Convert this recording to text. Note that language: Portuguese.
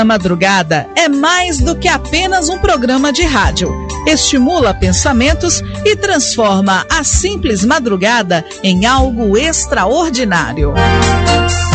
A madrugada é mais do que apenas um programa de rádio. Estimula pensamentos e transforma a simples madrugada em algo extraordinário.